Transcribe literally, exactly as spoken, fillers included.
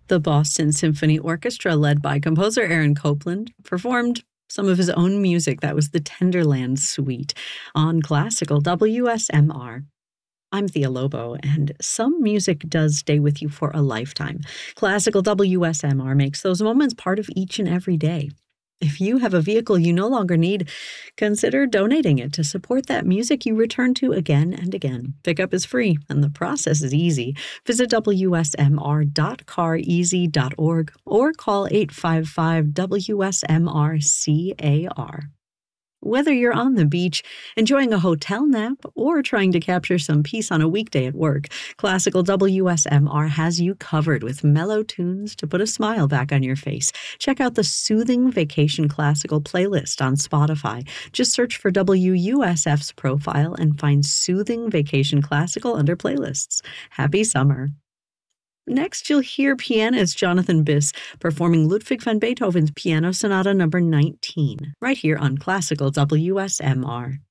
The Boston Symphony Orchestra, led by composer Aaron Copland, performed some of his own music. That was the Tenderland Suite on Classical W S M R. I'm Thea Lobo, and some music does stay with you for a lifetime. Classical W S M R makes those moments part of each and every day. If you have a vehicle you no longer need, consider donating it to support that music you return to again and again. Pickup is free, and the process is easy. Visit w s m r dot car easy dot org or call eight five five W S M R C A R. Whether you're on the beach, enjoying a hotel nap, or trying to capture some peace on a weekday at work, Classical W S M R has you covered with mellow tunes to put a smile back on your face. Check out the Soothing Vacation Classical playlist on Spotify. Just search for W U S F's profile and find Soothing Vacation Classical under playlists. Happy summer. Next, you'll hear pianist Jonathan Biss performing Ludwig van Beethoven's Piano Sonata number nineteen, right here on Classical W S M R.